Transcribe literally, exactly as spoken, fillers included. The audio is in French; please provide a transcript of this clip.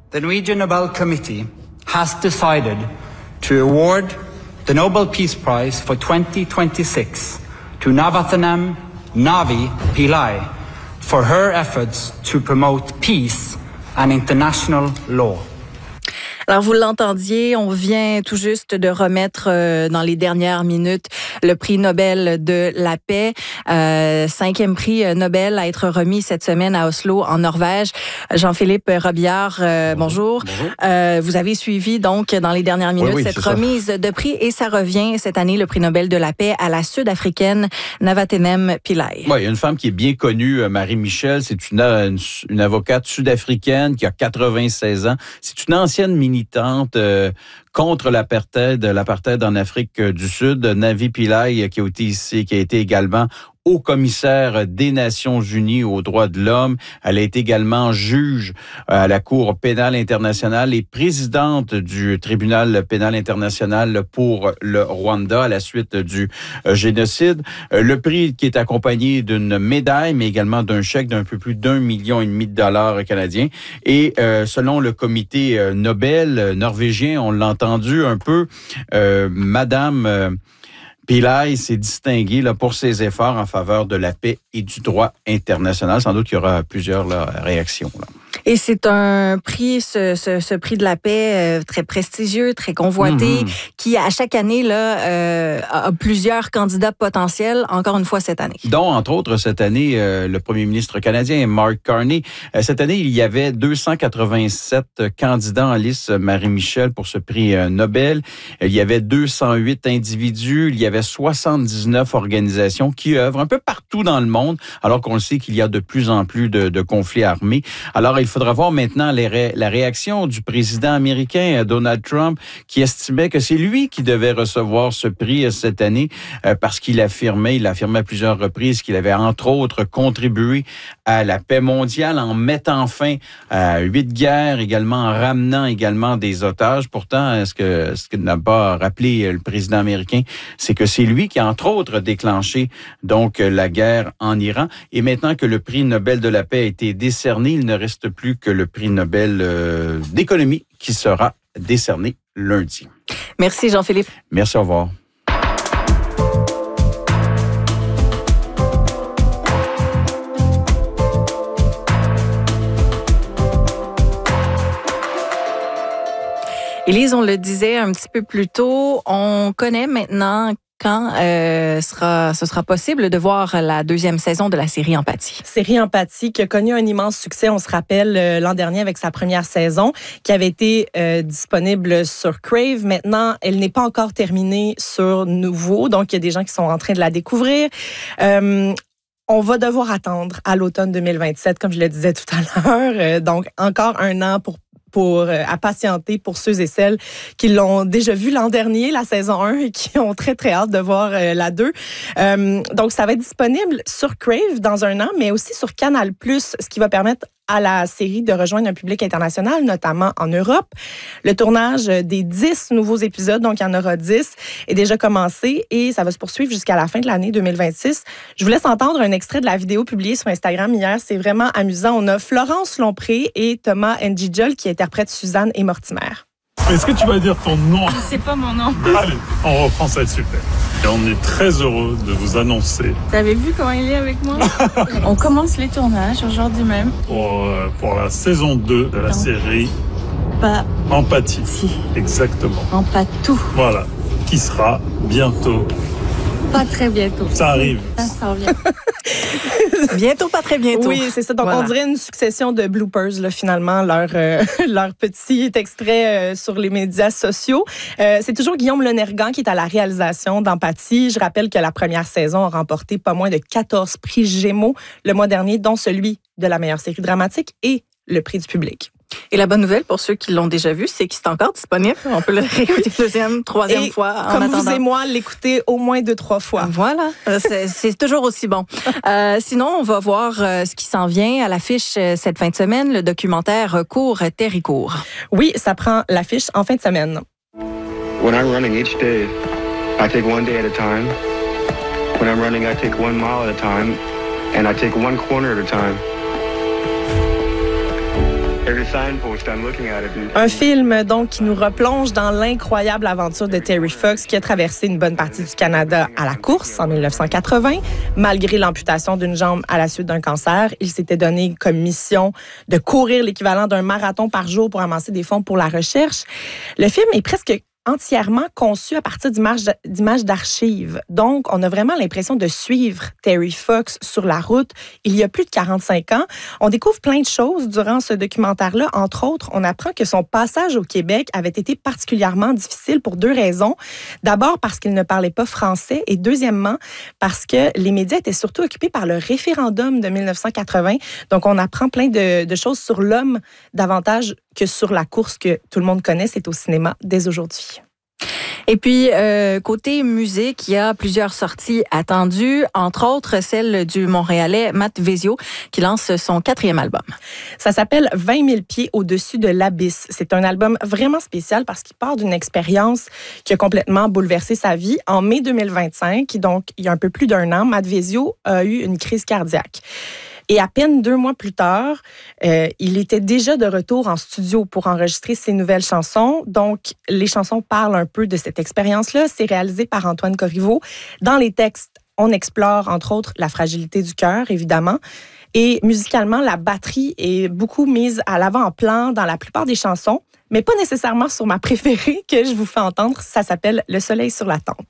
The Norwegian Nobel Committee has decided to award the Nobel Peace Prize for twenty twenty-six to Navathanam Navi Pillai for her efforts to promote peace and international law. Alors, vous l'entendiez, on vient tout juste de remettre euh, dans les dernières minutes le prix Nobel de la paix, euh, cinquième prix Nobel à être remis cette semaine à Oslo, en Norvège. Jean-Philippe Robillard, euh, bonjour. bonjour. Euh, vous avez suivi donc dans les dernières minutes oui, oui, cette remise ça. de prix et ça revient cette année, le prix Nobel de la paix, à la Sud-Africaine Navathanam Pillai. Oui, il y a une femme qui est bien connue, Marie Michel. C'est une, une, une avocate sud-africaine qui a quatre-vingt-seize ans. C'est une ancienne militante Euh, contre l'apartheid, l'apartheid en Afrique du Sud. Navi Pillai, qui a été ici, qui a été également haut commissaire des Nations Unies aux droits de l'homme. Elle a été également juge à la Cour pénale internationale et présidente du tribunal pénal international pour le Rwanda à la suite du génocide. Le prix qui est accompagné d'une médaille, mais également d'un chèque d'un peu plus d'un million et demi de dollars canadiens. Et euh, selon le comité Nobel norvégien, on l'a entendu un peu, euh, Madame euh, Pillai s'est distinguée là, pour ses efforts en faveur de la paix et du droit international. Sans doute qu'il y aura plusieurs là, réactions. Là. Et c'est un prix, ce, ce, ce prix de la paix euh, très prestigieux, très convoité, mm-hmm. qui à chaque année là euh, a plusieurs candidats potentiels, encore une fois cette année. Dont, entre autres, cette année, euh, le premier ministre canadien, Mark Carney. Euh, cette année, il y avait deux cent quatre-vingt-sept candidats en lice, Marie-Michel, pour ce prix euh, Nobel. Il y avait deux cent huit individus, il y avait soixante-dix-neuf organisations qui œuvrent un peu partout dans le monde, alors qu'on le sait qu'il y a de plus en plus de, de conflits armés. Alors, il faudra voir maintenant les ré- la réaction du président américain Donald Trump, qui estimait que c'est lui qui devait recevoir ce prix cette année euh, parce qu'il affirmait, il affirmait à plusieurs reprises qu'il avait entre autres contribué à la paix mondiale en mettant fin à huit guerres, également en ramenant également des otages. Pourtant, ce que ce que n'a pas rappelé le président américain, c'est que c'est lui qui a entre autres déclenché donc la guerre en Iran. Et maintenant que le prix Nobel de la paix a été décerné, il ne reste plus que le prix Nobel euh, d'économie qui sera décerné lundi. Merci Jean-Philippe. Merci, au revoir. Élise, on le disait un petit peu plus tôt, on connaît maintenant quand euh, sera, ce sera possible de voir la deuxième saison de la série Empathie. Série Empathie qui a connu un immense succès, on se rappelle, euh, l'an dernier avec sa première saison, qui avait été euh, disponible sur Crave. Maintenant, elle n'est pas encore terminée sur Nouveau, donc il y a des gens qui sont en train de la découvrir. Euh, On va devoir attendre à l'automne deux mille vingt-sept, comme je le disais tout à l'heure. Euh, donc, encore un an pour pour euh, à patienter pour ceux et celles qui l'ont déjà vu l'an dernier, la saison un, et qui ont très, très hâte de voir euh, la deux. Euh, donc, ça va être disponible sur Crave dans un an, mais aussi sur Canal plus, ce qui va permettre à la série de rejoindre un public international, notamment en Europe. Le tournage des dix nouveaux épisodes, donc il y en aura dix, est déjà commencé et ça va se poursuivre jusqu'à la fin de l'année deux mille vingt-six. Je vous laisse entendre un extrait de la vidéo publiée sur Instagram hier. C'est vraiment amusant. On a Florence Lompré et Thomas Njijol qui interprètent Suzanne et Mortimer. Est-ce que tu vas dire ton nom? C'est pas mon nom. Allez, on reprend ça, super. Et on est très heureux de vous annoncer. T'avais vu comment il est avec moi? On commence les tournages aujourd'hui même. Pour, euh, pour la saison deux de la non. série Pas Empathie. Si. Exactement. Empathie. Voilà. Qui sera bientôt. Pas très bientôt. Ça arrive. Ça s'en vient. Bientôt, pas très bientôt. Oui, c'est ça. Donc, voilà. On dirait une succession de bloopers, là, finalement, leur, euh, leur petit extrait euh, sur les médias sociaux. Euh, c'est toujours Guillaume Lonergan qui est à la réalisation d'Empathie. Je rappelle que la première saison a remporté pas moins de quatorze prix Gémeaux le mois dernier, dont celui de la meilleure série dramatique et le prix du public. Et la bonne nouvelle pour ceux qui l'ont déjà vu, c'est qu'il est encore disponible. On peut le réécouter deuxième, troisième et fois en comme attendant. Vous et moi, l'écouter au moins deux, trois fois. Voilà, c'est, c'est toujours aussi bon. Euh, sinon, on va voir euh, ce qui s'en vient à l'affiche euh, cette fin de semaine, le documentaire Court Terricourt. Oui, ça prend l'affiche en fin de semaine. When I'm running each day, I take one day at a time. When I'm running, I take one mile at a time. And I take one corner at a time. Every signpost, I'm looking at it. and- Un film donc qui nous replonge dans l'incroyable aventure de Terry Fox qui a traversé une bonne partie du Canada à la course en dix-neuf cent quatre-vingts. Malgré l'amputation d'une jambe à la suite d'un cancer, il s'était donné comme mission de courir l'équivalent d'un marathon par jour pour amasser des fonds pour la recherche. Le film est presque entièrement conçu à partir d'images d'images d'archives. Donc, on a vraiment l'impression de suivre Terry Fox sur la route il y a plus de quarante-cinq ans. On découvre plein de choses durant ce documentaire-là. Entre autres, on apprend que son passage au Québec avait été particulièrement difficile pour deux raisons. D'abord, parce qu'il ne parlait pas français et deuxièmement, parce que les médias étaient surtout occupés par le référendum de dix-neuf cent quatre-vingts. Donc, on apprend plein de, de choses sur l'homme davantage que sur la course que tout le monde connaît. C'est au cinéma dès aujourd'hui. Et puis, euh, côté musique, il y a plusieurs sorties attendues, entre autres celle du Montréalais Matt Vezio, qui lance son quatrième album. Ça s'appelle vingt mille pieds au-dessus de l'abysse. C'est un album vraiment spécial parce qu'il part d'une expérience qui a complètement bouleversé sa vie. En mai deux mille vingt-cinq, donc il y a un peu plus d'un an, Matt Vezio a eu une crise cardiaque. Et à peine deux mois plus tard, euh, il était déjà de retour en studio pour enregistrer ses nouvelles chansons. Donc, les chansons parlent un peu de cette expérience-là. C'est réalisé par Antoine Corriveau. Dans les textes, on explore, entre autres, la fragilité du cœur, évidemment. Et musicalement, la batterie est beaucoup mise à l'avant-plan dans la plupart des chansons, mais pas nécessairement sur ma préférée que je vous fais entendre. Ça s'appelle « Le soleil sur la tempe ».